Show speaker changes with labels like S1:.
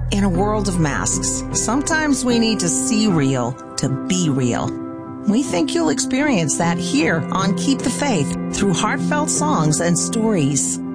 S1: In a world of masks, sometimes we need to see real to be real. We think you'll experience that here on Keep the Faith through heartfelt songs and stories.